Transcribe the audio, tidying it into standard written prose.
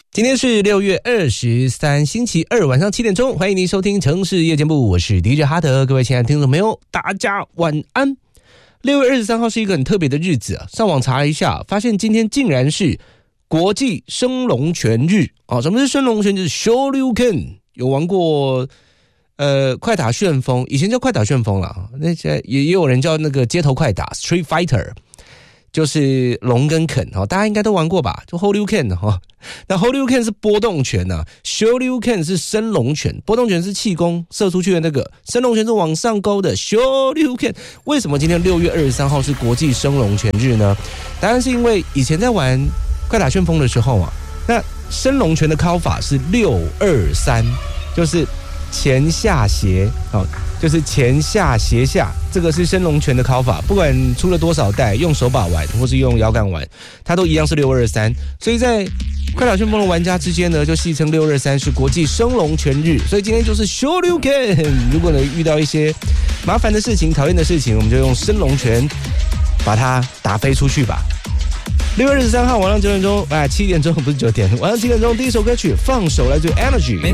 今天是6月23星期二晚上7点钟，欢迎您收听城市夜间部，我是 DJ 哈德，各位亲爱的听众朋友大家晚安。6月23号是一个很特别的日子啊，上网查了一下，发现今天竟然是国际升龙拳日啊！什么是升龙拳？就是 Shoryuken， 有玩过快打旋风，以前叫快打旋风啦，那些也有人叫那个街头快打 Street Fighter， 就是龙跟肯哈，大家应该都玩过吧？就 Shoryuken 哈，那 Shoryuken 是波动拳啊 ，Shoryuken 是升龙拳，波动拳是气功射出去的那个，升龙拳是往上勾的 Shoryuken。为什么今天6月23号是国际升龙拳日呢？当然是因为以前在玩快打旋风的时候啊，那升龙拳的敲法是623，就是前下斜，就是前下斜下，这个是升龙拳的敲法。不管出了多少代，用手把玩或是用摇杆玩，它都一样是623。所以在快打旋风的玩家之间呢，就戏称623是国际升龙拳日。所以今天就是 Shoryuken。如果呢遇到一些麻烦的事情、讨厌的事情，我们就用升龙拳把它打飞出去吧。6月23号晚上9点钟，7点钟不是9点，晚上7点钟第一首歌曲放手来自 Energy。